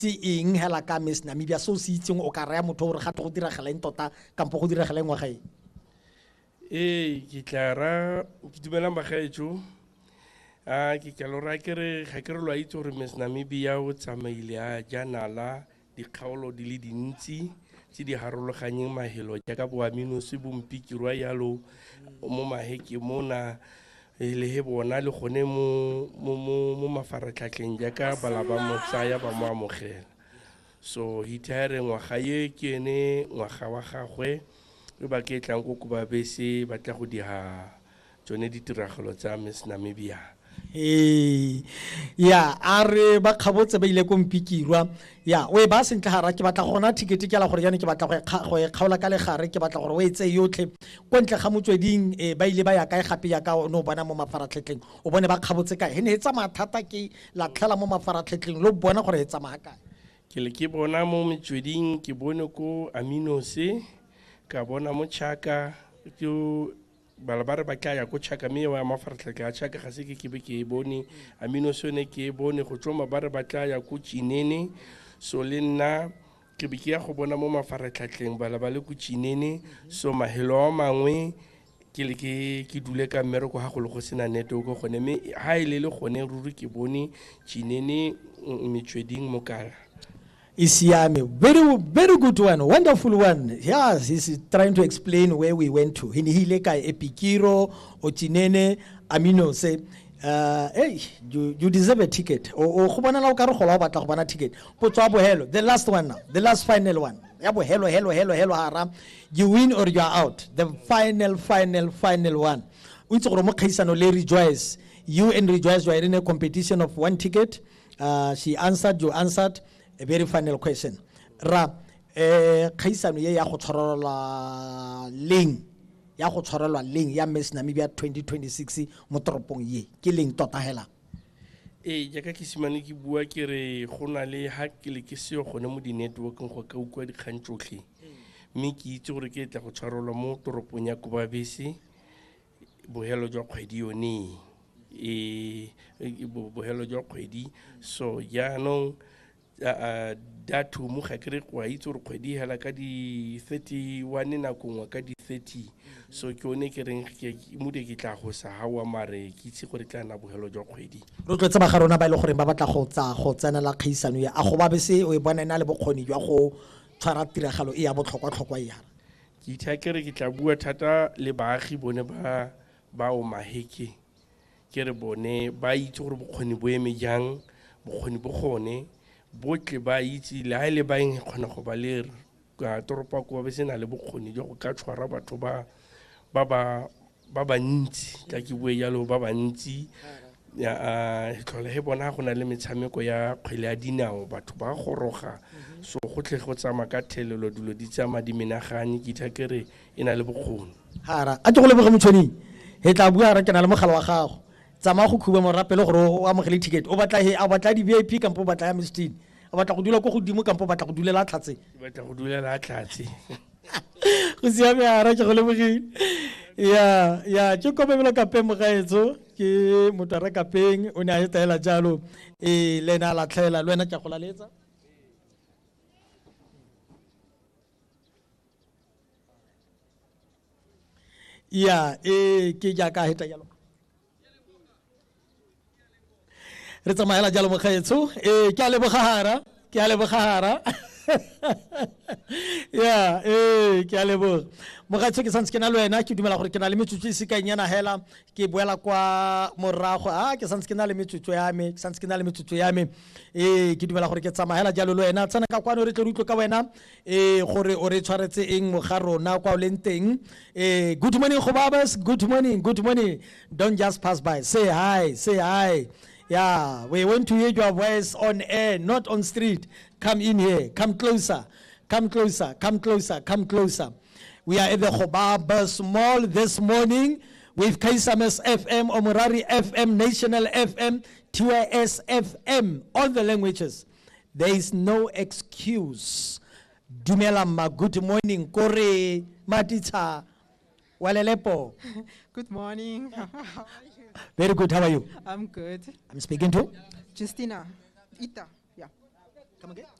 ti eng hela ka Miss Namibia so se itseng o ka rea motho gore ga go diragala eng tota kampo go diragala eng wa gae? ke tla ra ke dumelang bagaetso ke tla lora ke re ga ke re lo itse gore Miss Namibia o tsamaile a janala dikgaolo di le dintsi tse di harologanyeng mahelo jaaka boaminosi bompikirwa yalo mo maheke mona le he bona le gone mo mafaratlhatlheng jaaka bala ba mo tsaya ba mo amogela. So hitare ngwaga ye ke ene ngwaga wa gagwe e ba ke tlang go kuba bese ba tla go diha tsone ditiragalo tsa Miss Namibia. Ya are ba kgabotse ba ile ko mpikirwa ya o e ba sentle hara ke batla gona ticket ke la gore yana ke batla go kgaola ka le gare ke batla gore o etse yotlhe ko ntle ga motsweding ba ile ba ya kae gape ya ka no bona mo mafaratlhatlheng o bone ba kgabotse kae he ne etsa mathata ke la tlhela mo mafaratlhatlheng lo bona gore etsa maaka ke le ke bona mo motsweding ke bone ko Aminose ka bona mo Chaka ke balabare ba tla ya ko Chaka me wa mafaratlhatlha Chaka ga se ke be ke bone Aminose ne ke bone go tsoma ba re ba tla ya ko Chinene so le nna ke be ke ya go bona mo mafaratlhatlheng bala le ko Chinene so mahelo a mangwe ke le ke dule ka mmereko ga go le go sena network gone me ha ile le gone ruri ke bone Chinene metsweding mo kala. Isiame, very good one, wonderful one. Yeah, he's trying to explain where we went to. Hinihileka Epikiro, Ochinene, Amino say, hey, you deserve a ticket. O khubana la ukaro khola batla khubana ticket. Potso abo hello, the last one now, the last final one. Yabo hello haram. You win or you are out. The final one. Unso gore mo khaisano le Rejoice. You and Rejoice were in a competition of one ticket. She answered, you answered. A very final question. Ra khaisano ye ya go tshwarelwa leng ya Miss Namibia 2026 mo toropong ye ke leng tota hela jaaka ke simane ke bua ke re go na le ha ke le ke seo gone mo di networking go ka ukwa dikgang tsotlhe mme ke itse gore ke tla go tshwarelwa mo toropong ya Kobabese bohelo jwa kgwedi yone bohelo jwa kgwedi so jaanong datu mo ga kere go itse gore kgwedi hela ka di 31 nakongwa ka di 30 so ke one ke reng mo de ke tla go sa hawa mare ke itse gore tla na bogelo jwa kgwedi ro tlotse ba garona ba ile gore ba batla go tsena la khaisano ya a go ba bese o e bona ena le bokgoni jwa go tshwara tiragalo e ya botlhokwa ya ke itse kere ke tla bua thata le baagi bone ba o maheke ke re bone ba itse gore bokgoni bo eme jang bokgoni bo gone botle ba itse le ha ile ba eng khona go ba le ka toropa ko ba sena le bokgoni jo go ka tshwara batho ba ntsi ka ke bue yalo ba ntsi ya tlhole he bona go na le metshameko ya kgwele ya dinao batho ba goroga so go tle go tsama ka thelelo dilo di tsama di menagane ke thakere ena le bokgoni hara a ke go leboga motšhoni he tla bua ra ke na le mogala wa gago tsama go khuba morapelo gore o amogele ticket o batla a batla di VIP kampo batla ya Mistini a batla go dula go godimo kampo batla go dulela tlhatse go siame ara ke go lebogile ya ke komebelo ka pe mogaetso ke motara ka peng o ne a etela jalo lena la tlhela le wena ke go laletsa ya ke ja ka heta jalo re tsamaela jalo mogaetso ke a lebogara ya ke a leboga mogaetso ke santse ke na le wena ke dumela gore ke na le metsotso e sekanyana hela ke boela kwa morago ke santse ke na le metsotso ya me ke dumela gore ke tsamaela jalo le wena tsena ka kwano re tle re utlwe ka wena gore o re tshwaretse eng mo ga rona kwa o leng teng good morning Khobabas, good morning don't just pass by, say hi. Yeah, we want to hear your voice on air, not on street. Come in here, come closer. We are at the Khobabas Mall this morning with KSMS FM, Omorari FM, National FM, TYS FM, all the languages. There is no excuse. Dumelama, good morning. Kore, Matita, Walelepo. Good morning. Very good. How are you? I'm good. I'm speaking to Justina. Ita. Yeah. Come again?